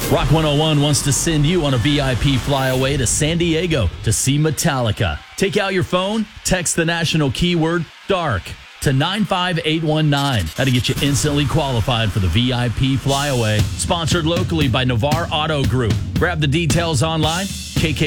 Rock 101 wants to send you on a VIP flyaway to San Diego to see Metallica. Take out your phone, text the national keyword DARK to 95819. That'll get you instantly qualified for the VIP flyaway. Sponsored locally by Navarre Auto Group. Grab the details online, KK